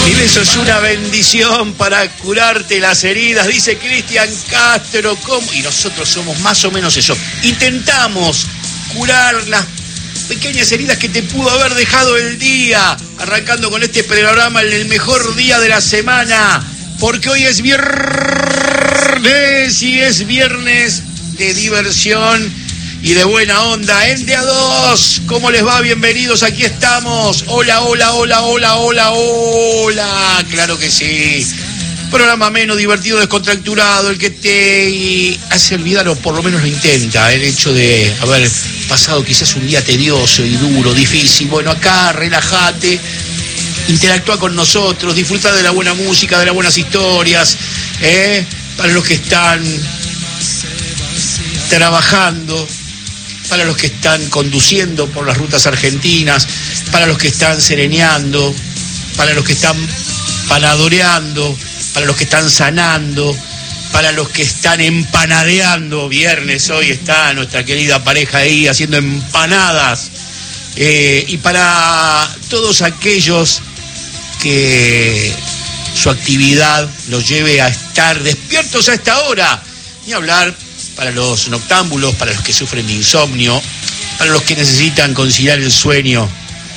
Mi beso es una bendición para curarte las heridas, dice Cristian Castro. ¿Cómo? Y nosotros somos más o menos eso. Intentamos curar las pequeñas heridas que te pudo haber dejado el día, arrancando con este programa en el mejor día de la semana, porque hoy es viernes y es viernes de diversión y de buena onda. En De a dos, ¿cómo les va? Bienvenidos, aquí estamos. Hola, hola, hola, hola, hola, hola. Claro que sí. Programa menos divertido, descontracturado, el que te hace olvidar, o por lo menos lo intenta, el hecho de haber pasado quizás un día tedioso y duro, difícil. Bueno, acá relájate, interactúa con nosotros, disfruta de la buena música, de las buenas historias, para los que están trabajando, para los que están conduciendo por las rutas argentinas, para los que están sereneando, para los que están panadoreando, para los que están sanando, para los que están empanadeando. Viernes, hoy está nuestra querida pareja ahí haciendo empanadas. Y para todos aquellos que su actividad los lleve a estar despiertos a esta hora. Ni hablar para los noctámbulos, para los que sufren de insomnio, para los que necesitan conciliar el sueño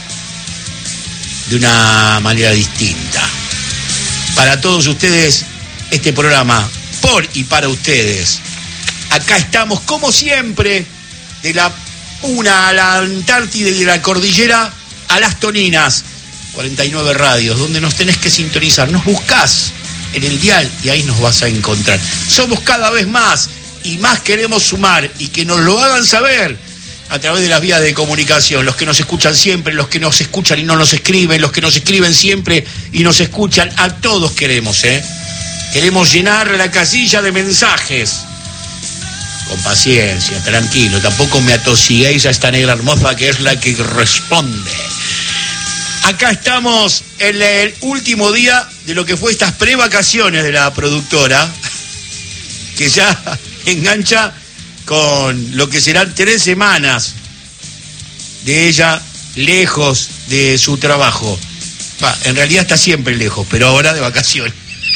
de una manera distinta. Para todos ustedes, este programa, por y para ustedes. Acá estamos, como siempre, de la Puna a la Antártida y de la Cordillera a las Toninas. 49 radios, donde nos tenés que sintonizar. Nos buscás en el dial y ahí nos vas a encontrar. Somos cada vez más y más queremos sumar, y que nos lo hagan saber a través de las vías de comunicación. Los que nos escuchan siempre, los que nos escuchan y no nos escriben, los que nos escriben siempre y nos escuchan, a todos queremos, Queremos llenar la casilla de mensajes. Con paciencia, tranquilo, tampoco me atosiguéis a esta negra hermosa que es la que responde. Acá estamos en el último día de lo que fue estas prevacaciones de la productora, que ya engancha con lo que serán 3 semanas de ella lejos de su trabajo. En realidad está siempre lejos, pero ahora de vacaciones.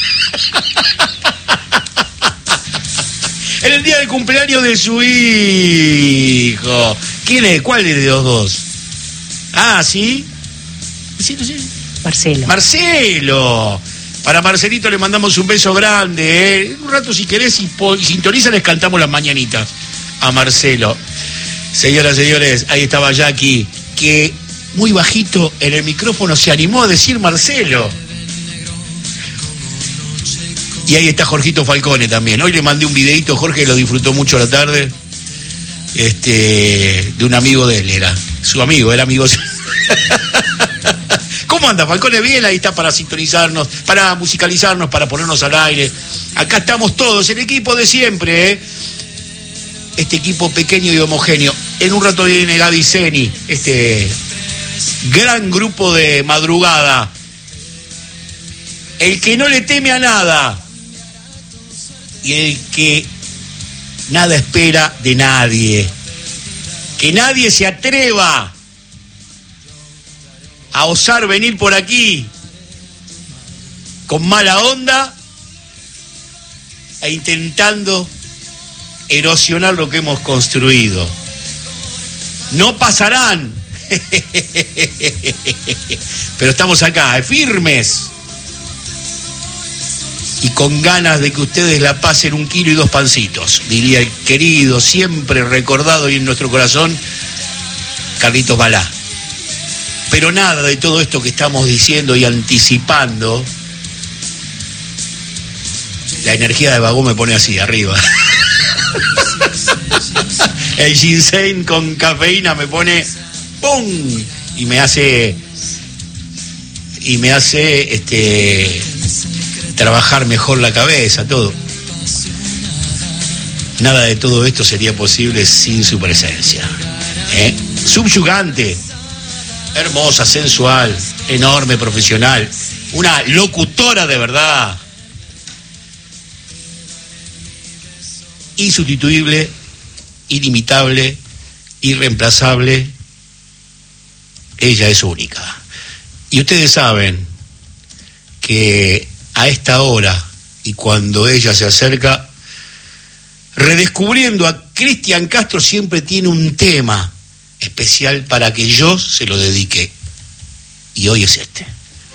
En el día del cumpleaños de su hijo. ¿Quién es? ¿Cuál es de los dos? Ah, ¿sí? Sí. Marcelo. Marcelo. Para Marcelito le mandamos un beso grande. Un rato, si querés, y sintoniza, les cantamos las mañanitas a Marcelo. Señoras, señores, ahí estaba Jackie, que muy bajito en el micrófono se animó a decir Marcelo. Y ahí está Jorgito Falcone también. Hoy le mandé un videito, Jorge lo disfrutó mucho a la tarde, de un amigo de él, era su amigo, era amigo. ¿Cómo anda, Falcone? Bien, ahí está para sintonizarnos, para musicalizarnos, para ponernos al aire. Acá estamos todos, el equipo de siempre, Este equipo pequeño y homogéneo. En un rato viene Gaby Zeni, este gran grupo de madrugada. El que no le teme a nada y el que nada espera de nadie. Que nadie se atreva a osar venir por aquí con mala onda e intentando erosionar lo que hemos construido. No pasarán. Pero estamos acá, firmes y con ganas de que ustedes la pasen 1 kilo y 2 pancitos, diría el querido, siempre recordado y en nuestro corazón, Carlitos Balá. Pero nada de todo esto que estamos diciendo y anticipando, la energía de Bagó me pone así, arriba. El ginseng con cafeína me pone ¡pum! Y me hace trabajar mejor la cabeza, todo. Nada de todo esto sería posible sin su presencia. Subyugante, hermosa, sensual, enorme, profesional, una locutora de verdad, insustituible, inimitable, irreemplazable. Ella es única. Y ustedes saben que a esta hora y cuando ella se acerca, redescubriendo a Cristian Castro, siempre tiene un tema especial para que yo se lo dedique. Y hoy es este.